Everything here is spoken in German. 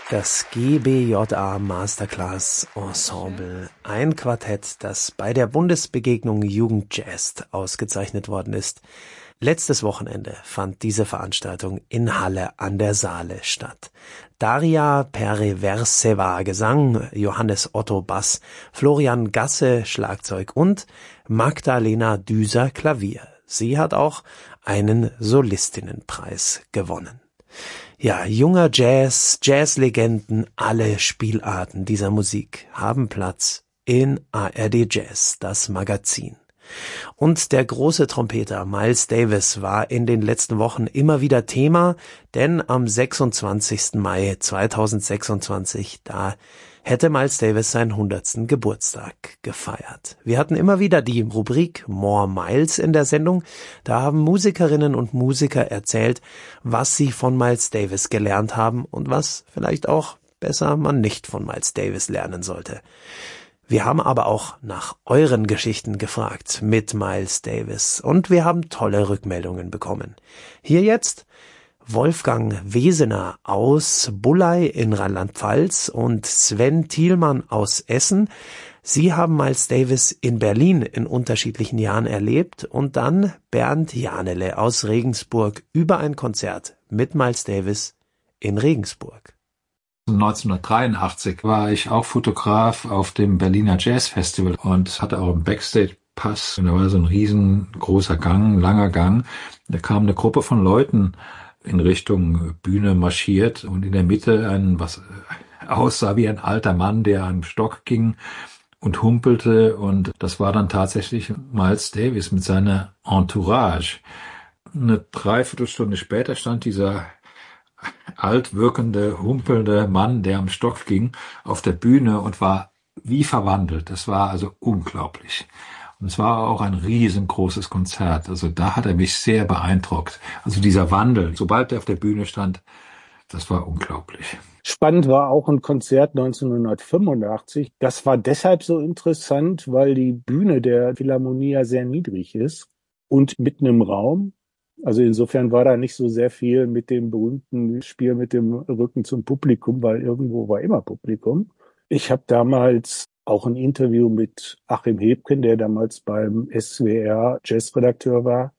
Das GBJA Masterclass Ensemble, ein Quartett, das bei der Bundesbegegnung Jugendjazz ausgezeichnet worden ist. Letztes Wochenende fand diese Veranstaltung in Halle an der Saale statt. Daria Pereverseva Gesang, Johannes Otto Bass, Florian Gasse Schlagzeug und Magdalena Düser Klavier. Sie hat auch einen Solistinnenpreis gewonnen. Ja, junger Jazz, Jazzlegenden, alle Spielarten dieser Musik haben Platz in ARD Jazz, das Magazin. Und der große Trompeter Miles Davis war in den letzten Wochen immer wieder Thema, denn am 26. Mai 2026, da hätte Miles Davis seinen 100. Geburtstag gefeiert. Wir hatten immer wieder die Rubrik More Miles in der Sendung. Da haben Musikerinnen und Musiker erzählt, was sie von Miles Davis gelernt haben und was vielleicht auch besser man nicht von Miles Davis lernen sollte. Wir haben aber auch nach euren Geschichten gefragt mit Miles Davis und wir haben tolle Rückmeldungen bekommen. Hier jetzt Wolfgang Wesener aus Bulley in Rheinland-Pfalz und Sven Thielmann aus Essen. Sie haben Miles Davis in Berlin in unterschiedlichen Jahren erlebt und dann Bernd Janele aus Regensburg über ein Konzert mit Miles Davis in Regensburg. 1983 war ich auch Fotograf auf dem Berliner Jazz Festival und hatte auch einen Backstage-Pass. Und da war so ein riesengroßer Gang, langer Gang. Da kam eine Gruppe von Leuten in Richtung Bühne marschiert und in der Mitte was aussah wie ein alter Mann, der an einem Stock ging und humpelte. Und das war dann tatsächlich Miles Davis mit seiner Entourage. Eine Dreiviertelstunde später stand dieser alt wirkende, humpelnde Mann, der am Stock ging, auf der Bühne und war wie verwandelt. Das war also unglaublich. Und es war auch ein riesengroßes Konzert. Also da hat er mich sehr beeindruckt. Also dieser Wandel, sobald er auf der Bühne stand, das war unglaublich. Spannend war auch ein Konzert 1985. Das war deshalb so interessant, weil die Bühne der Philharmonie ja sehr niedrig ist und mitten im Raum. Also insofern war da nicht so sehr viel mit dem berühmten Spiel mit dem Rücken zum Publikum, weil irgendwo war immer Publikum. Ich habe damals auch ein Interview mit Achim Hebken, der damals beim SWR Jazzredakteur war,